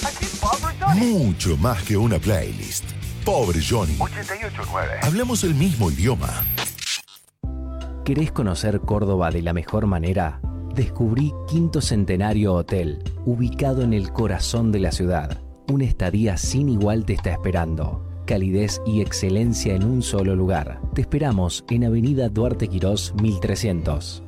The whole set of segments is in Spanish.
Mucho más que una playlist. Pobre Johnny. 88.9. Hablamos el mismo idioma. ¿Querés conocer Córdoba de la mejor manera? Descubrí Quinto Centenario Hotel, ubicado en el corazón de la ciudad. Una estadía sin igual te está esperando. Calidez y excelencia en un solo lugar. Te esperamos en Avenida Duarte Quirós 1300.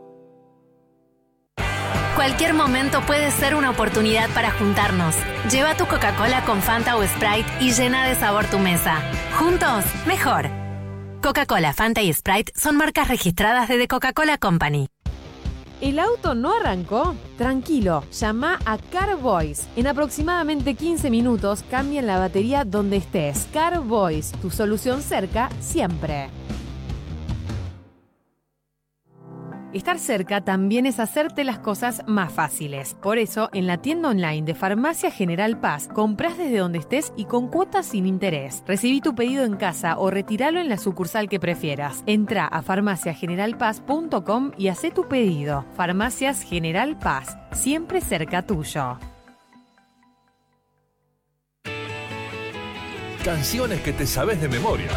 Cualquier momento puede ser una oportunidad para juntarnos. Lleva tu Coca-Cola con Fanta o Sprite y llena de sabor tu mesa. Juntos, mejor. Coca-Cola, Fanta y Sprite son marcas registradas de The Coca-Cola Company. ¿El auto no arrancó? Tranquilo, llama a Carboys. En aproximadamente 15 minutos cambian la batería donde estés. Carboys, tu solución cerca siempre. Estar cerca también es hacerte las cosas más fáciles. Por eso, en la tienda online de Farmacia General Paz, compras desde donde estés y con cuotas sin interés. Recibí tu pedido en casa o retíralo en la sucursal que prefieras. Entra a farmaciageneralpaz.com y hacé tu pedido. Farmacias General Paz, siempre cerca tuyo. Canciones que te sabes de memoria.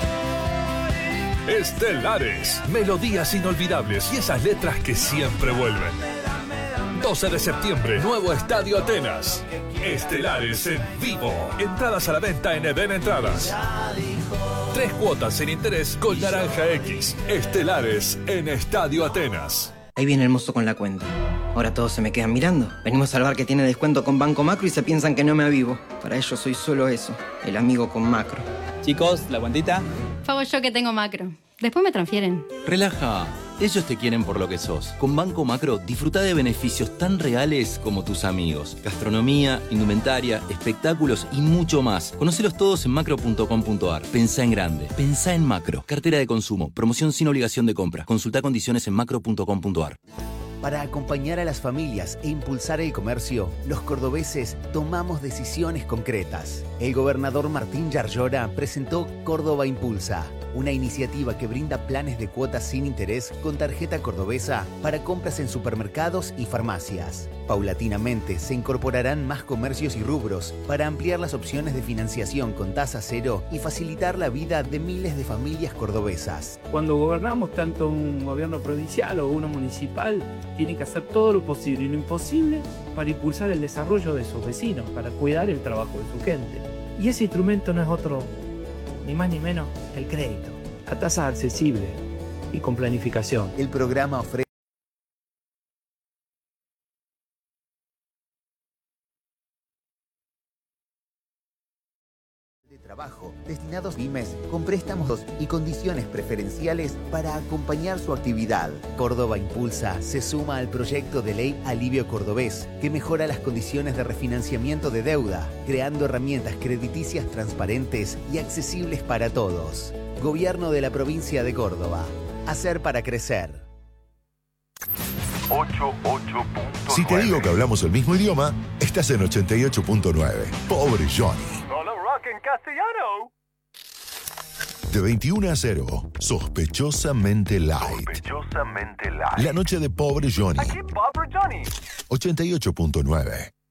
Estelares, melodías inolvidables y esas letras que siempre vuelven. 12 de septiembre, nuevo Estadio Atenas. Estelares en vivo. Entradas a la venta en Eden Entradas. 3 cuotas sin interés con Naranja X. Estelares en Estadio Atenas. Ahí viene el mozo con la cuenta. Ahora todos se me quedan mirando. Venimos al bar que tiene descuento con Banco Macro y se piensan que no me avivo. Para ellos soy solo eso, el amigo con Macro. Chicos, ¿la cuentita? Pago yo que tengo Macro. Después me transfieren. Relaja. Ellos te quieren por lo que sos. Con Banco Macro, disfruta de beneficios tan reales como tus amigos. Gastronomía, indumentaria, espectáculos y mucho más. Conócelos todos en macro.com.ar. Pensá en grande. Pensá en Macro. Cartera de consumo. Promoción sin obligación de compra. Consulta condiciones en macro.com.ar. Para acompañar a las familias e impulsar el comercio, los cordobeses tomamos decisiones concretas. El gobernador Martín Yarlora presentó Córdoba Impulsa, una iniciativa que brinda planes de cuotas sin interés con tarjeta cordobesa para compras en supermercados y farmacias. Paulatinamente se incorporarán más comercios y rubros para ampliar las opciones de financiación con tasa cero y facilitar la vida de miles de familias cordobesas. Cuando gobernamos tanto un gobierno provincial o uno municipal, tiene que hacer todo lo posible y lo imposible para impulsar el desarrollo de sus vecinos, para cuidar el trabajo de su gente. Y ese instrumento no es otro, ni más ni menos, el crédito, a tasa accesible y con planificación. El programa ofrece trabajo destinados a pymes con préstamos y condiciones preferenciales para acompañar su actividad. Córdoba Impulsa se suma al proyecto de ley Alivio Cordobés, que mejora las condiciones de refinanciamiento de deuda, creando herramientas crediticias transparentes y accesibles para todos. Gobierno de la provincia de Córdoba. Hacer para crecer. 88.9. Si te digo que hablamos el mismo idioma, estás en 88.9. Pobre Johnny. En castellano. De 21 a 0, sospechosamente light. Sospechosamente light. La noche de Pobre Johnny. Aquí Pobre Johnny. 88.9.